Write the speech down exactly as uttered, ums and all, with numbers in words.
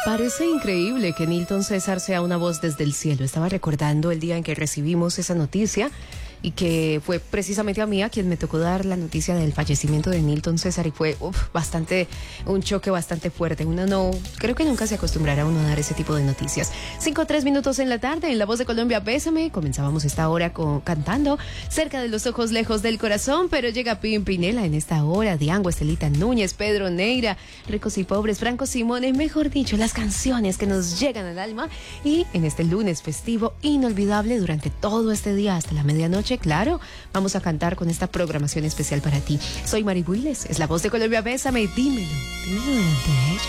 Parece increíble que Nilton César sea una voz desde el cielo. Estaba recordando el día en que recibimos esa noticia y que fue precisamente a mí a quien me tocó dar la noticia del fallecimiento de Nilton César y fue uf, bastante, un choque bastante fuerte. Uno no, creo que nunca se acostumbrará uno a dar ese tipo de noticias. Cinco o tres minutos en la tarde, en La Voz de Colombia, Bésame. Comenzábamos esta hora con, cantando Cerca de los ojos, lejos del corazón, pero llega Pimpinela en esta hora, Diango, Estelita Núñez, Pedro Neira, Ricos y Pobres, Franco Simone, mejor dicho, las canciones que nos llegan al alma. Y en este lunes festivo inolvidable durante todo este día hasta la medianoche, claro, vamos a cantar con esta programación especial para ti. Soy Mari Builes, es La Voz de Colombia, Bésame, dímelo, dímelo delante de ella.